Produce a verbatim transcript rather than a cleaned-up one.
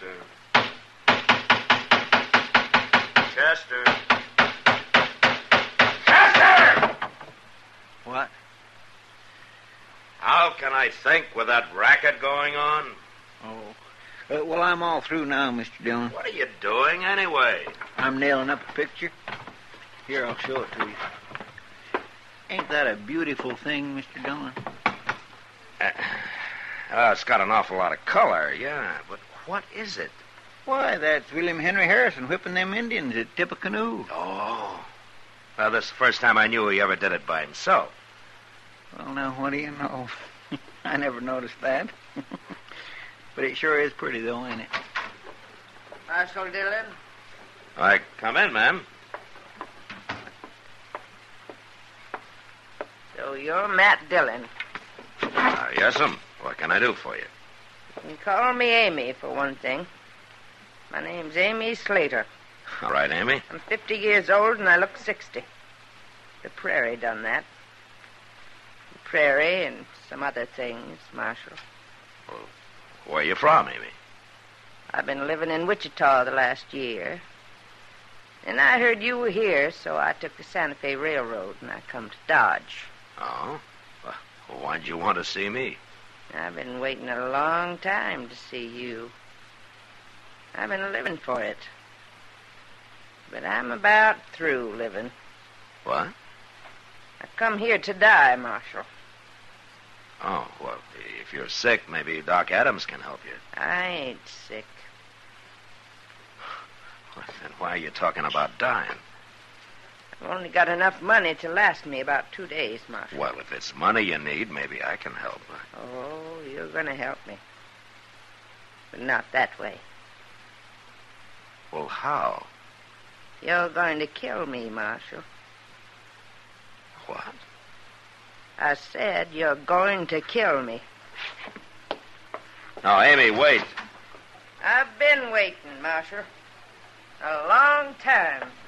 Chester. Chester. Chester! What? How can I think with that racket going on? Oh. Uh, well, I'm all through now, Mister Dillon. What are you doing anyway? I'm nailing up a picture. Here, I'll show it to you. Ain't that a beautiful thing, Mister Dillon? Uh, uh, it's got an awful lot of color, yeah, but what is it? Why, that's William Henry Harrison whipping them Indians at Tippecanoe. Oh. Well, this is the first time I knew he ever did it by himself. Well, now, what do you know? I never noticed that. But it sure is pretty, though, ain't it? Marshal Dillon? I come in, ma'am. So you're Matt Dillon. Uh, yes'm. What can I do for you? You can call me Amy, for one thing. My name's Amy Slater. All right, Amy. I'm fifty years old, and I look sixty. The prairie done that. The prairie and some other things, Marshal. Well, where are you from, Amy? I've been living in Wichita the last year. And I heard you were here, so I took the Santa Fe Railroad, and I come to Dodge. Oh? Well, why'd you want to see me? I've been waiting a long time to see you. I've been living for it. But I'm about through living. What? I come here to die, Marshal. Oh, well, if you're sick, maybe Doc Adams can help you. I ain't sick. Well, then why are you talking about dying? I've only got enough money to last me about two days, Marshal. Well, if it's money you need, maybe I can help. Oh, you're going to help me. But not that way. Well, how? You're going to kill me, Marshal. What? I said you're going to kill me. No, Amy, wait. I've been waiting, Marshal. A long time.